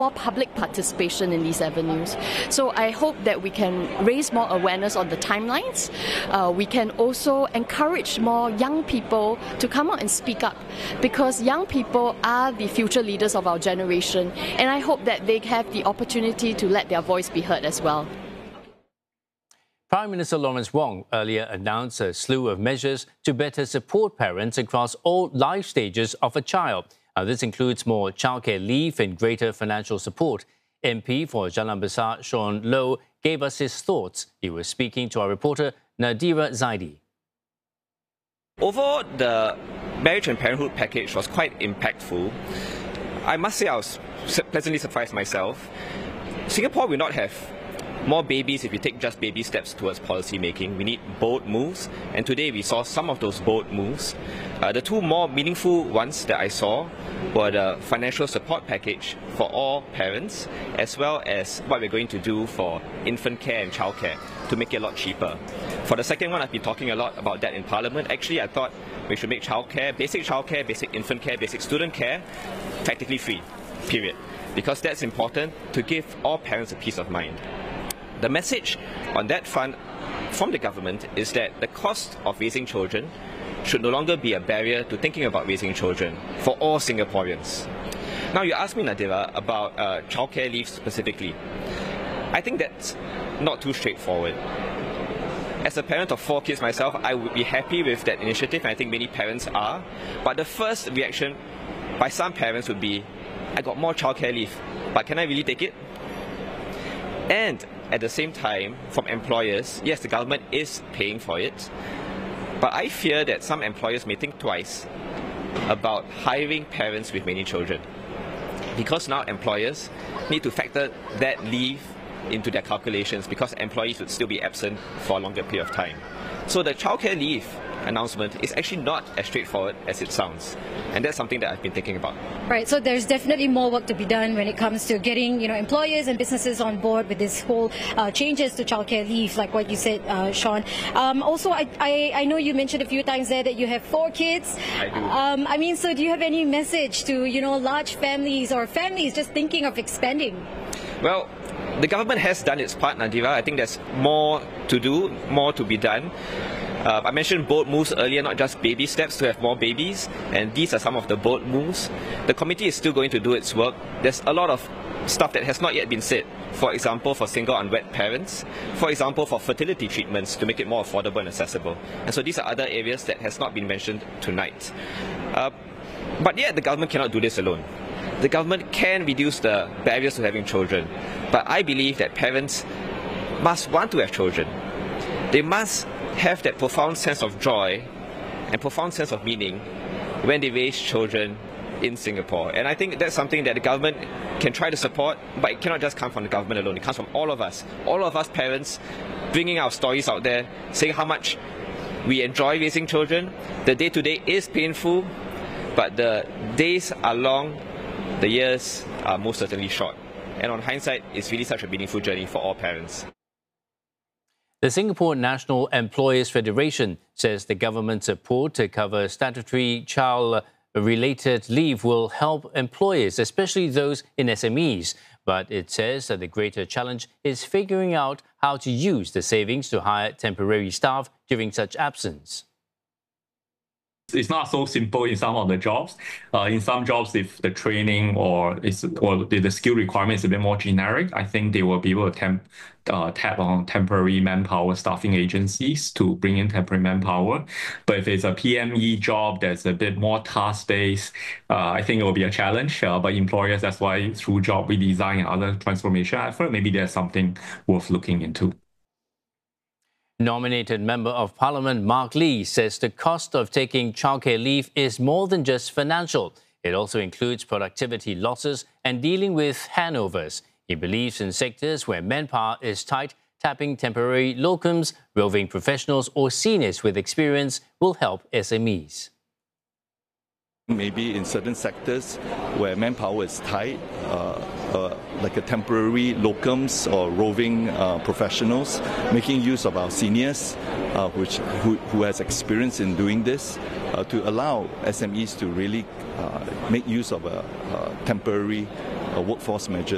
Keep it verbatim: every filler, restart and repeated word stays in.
more public participation in these avenues. So I hope that we can raise more awareness on the timelines. Uh, we can also encourage more young people to come out and speak up, because young people are the future leaders of our generation, and I hope that they have the opportunity to let their voice be heard as well. Prime Minister Lawrence Wong earlier announced a slew of measures to better support parents across all life stages of a child. Now, this includes more childcare leave and greater financial support. M P for Jalan Besar, Sean Low, gave us his thoughts. He was speaking to our reporter, Nadira Zaidi. Overall, the marriage and parenthood package was quite impactful. I must say I was pleasantly surprised myself. Singapore will not have more babies if we take just baby steps towards policy making. We need bold moves, and today we saw some of those bold moves. Uh, the two more meaningful ones that I saw were the financial support package for all parents, as well as what we're going to do for infant care and childcare to make it a lot cheaper. For the second one, I've been talking a lot about that in Parliament. Actually, I thought we should make childcare, basic childcare, basic infant care, basic student care, practically free, period. Because that's important to give all parents a peace of mind. The message on that front from the government is that the cost of raising children should no longer be a barrier to thinking about raising children for all Singaporeans. Now, you asked me, Nadira, about uh, childcare leave specifically. I think that's not too straightforward. As a parent of four kids myself, I would be happy with that initiative, and I think many parents are. But the first reaction by some parents would be, I got more childcare leave, but can I really take it? And at the same time, from employers, yes, the government is paying for it, but I fear that some employers may think twice about hiring parents with many children, because now employers need to factor that leave into their calculations, because employees would still be absent for a longer period of time. So the childcare leave announcement is actually not as straightforward as it sounds, and that's something that I've been thinking about. Right, so there's definitely more work to be done when it comes to getting, you know, employers and businesses on board with this whole uh, changes to childcare leave, like what you said, uh, Sean. Um, also, I, I I know you mentioned a few times there that you have four kids. I do. Um, I mean, so do you have any message to, you know, large families or families just thinking of expanding? Well, the government has done its part, Nadira. I think there's more to do, more to be done. Uh, I mentioned bold moves earlier, not just baby steps to have more babies, and these are some of the bold moves. The committee is still going to do its work. There's a lot of stuff that has not yet been said. For example, for single unwed parents. For example, for fertility treatments to make it more affordable and accessible. And so these are other areas that has not been mentioned tonight. Uh, but yet the government cannot do this alone. The government can reduce the barriers to having children, but I believe that parents must want to have children. They must have that profound sense of joy and profound sense of meaning when they raise children in Singapore. And I think that's something that the government can try to support, but it cannot just come from the government alone. It comes from all of us. All of us parents bringing our stories out there, saying how much we enjoy raising children. The day-to-day is painful, but the days are long, the years are most certainly short. And on hindsight, it's really such a meaningful journey for all parents. The Singapore National Employers Federation says the government's support to cover statutory child-related leave will help employers, especially those in S M Es. But it says that the greater challenge is figuring out how to use the savings to hire temporary staff during such absence. It's not so simple in some of the jobs. Uh, in some jobs, if the training or is or the, the skill requirement is a bit more generic, I think they will be able to temp, uh, tap on temporary manpower staffing agencies to bring in temporary manpower. But if it's a P M E job that's a bit more task-based, uh, I think it will be a challenge. Uh, but employers, that's why through job redesign and other transformation effort, maybe there's something worth looking into. Nominated Member of Parliament Mark Lee says the cost of taking childcare leave is more than just financial. It also includes productivity losses and dealing with handovers. He believes in sectors where manpower is tight, tapping temporary locums, roving professionals or seniors with experience will help S M Es. Maybe in certain sectors where manpower is tight, uh, uh, like a temporary locums or roving uh, professionals, making use of our seniors, uh, which who, who has experience in doing this, uh, to allow S M Es to really uh, make use of a, a temporary uh, workforce measure.